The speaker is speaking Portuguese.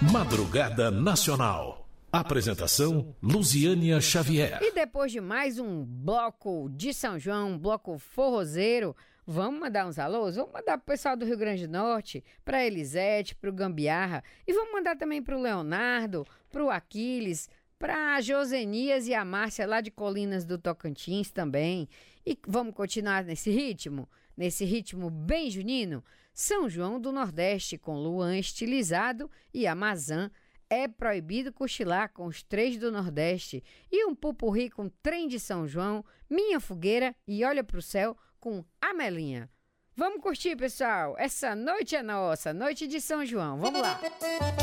Madrugada Nacional. Apresentação, Luziânia Xavier. E depois de mais um bloco de São João, um bloco forrozeiro, vamos mandar uns alôs? Vamos mandar pro pessoal do Rio Grande do Norte, pra Elisete, pro Gambiarra, e vamos mandar também pro Leonardo, pro Aquiles, pra Josenias e a Márcia lá de Colinas do Tocantins também. E vamos continuar nesse ritmo bem junino? São João do Nordeste com Luan estilizado e Amazã. É proibido cochilar com os três do Nordeste. E um pupurri com trem de São João, Minha Fogueira e Olha pro Céu com Amelinha. Vamos curtir, pessoal? Essa noite é nossa, noite de São João. Vamos lá!